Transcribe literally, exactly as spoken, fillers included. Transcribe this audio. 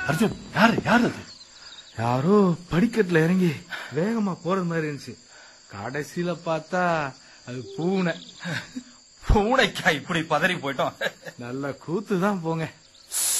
அர்ஜுன், யாரு யாரு அது? யாரோ படிக்கட்டுல இறங்கி வேகமா போறது மாதிரி இருந்துச்சு. கடைசியில பார்த்தா அது பூனை. பூனைக்கா இப்படி பதறி போயிட்டோம்? நல்ல கூத்துதான் போங்க.